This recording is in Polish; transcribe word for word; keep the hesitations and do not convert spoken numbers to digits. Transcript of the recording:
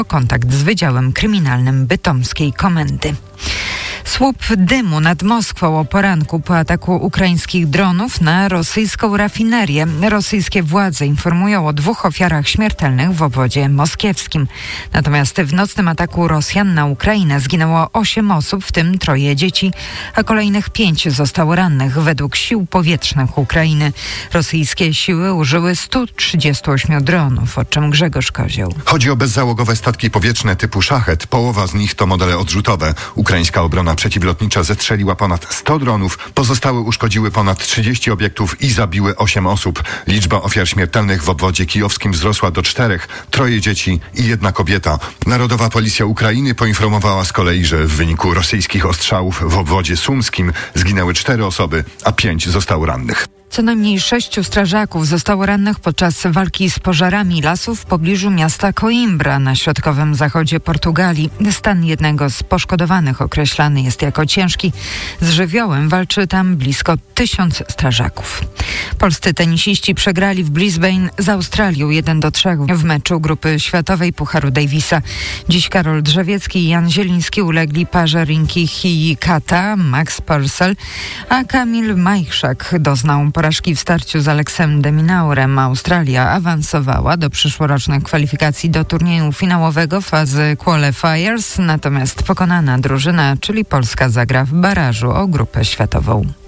kontakt z Wydziałem Kryminalnym Bytomskiej Komendy. Słup dymu nad Moskwą o poranku po ataku ukraińskich dronów na rosyjską rafinerię. Rosyjskie władze informują o dwóch ofiarach śmiertelnych w obwodzie moskiewskim. Natomiast w nocnym ataku Rosjan na Ukrainę zginęło osiem osób, w tym troje dzieci, a kolejnych pięć zostało rannych według sił powietrznych Ukrainy. Rosyjskie siły użyły stu trzydziestu ośmiu dronów, o czym Grzegorz Kozioł. Chodzi o bezzałogowe statki powietrzne typu Szachet. Połowa z nich to modele odrzutowe. Ukraińska obrona przeciwlotnicza zestrzeliła ponad sto dronów, pozostałe uszkodziły ponad trzydzieści obiektów i zabiły osiem osób. Liczba ofiar śmiertelnych w obwodzie kijowskim wzrosła do czterech, troje dzieci i jedna kobieta. Narodowa Policja Ukrainy poinformowała z kolei, że w wyniku rosyjskich ostrzałów w obwodzie sumskim zginęły cztery osoby, a pięć zostało rannych. Co najmniej sześciu strażaków zostało rannych podczas walki z pożarami lasów w pobliżu miasta Coimbra na środkowym zachodzie Portugalii. Stan jednego z poszkodowanych określany jest jako ciężki. Z żywiołem walczy tam blisko tysiąc strażaków. Polscy tenisiści przegrali w Brisbane z Australią jeden do trzech w meczu grupy światowej Pucharu Davisa. Dziś Karol Drzewiecki i Jan Zieliński ulegli parze Rinki Hijikata, Max Purcell, a Kamil Majchrzak doznał porażki w starciu z Aleksem de Minaurem. Australia awansowała do przyszłorocznych kwalifikacji do turnieju finałowego fazy Qualifiers, natomiast pokonana drużyna, czyli Polska, zagra w barażu o grupę światową.